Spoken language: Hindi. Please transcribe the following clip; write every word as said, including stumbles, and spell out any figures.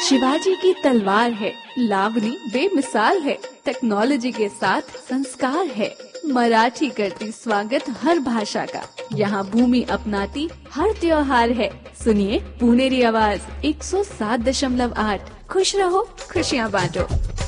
शिवाजी की तलवार है, लावनी बेमिसाल है, टेक्नोलॉजी के साथ संस्कार है। मराठी करती स्वागत हर भाषा का, यहाँ भूमि अपनाती हर त्योहार है। सुनिए पुनेरी आवाज एक सौ सात दशमलव आठ। खुश रहो, खुशियाँ बांटो।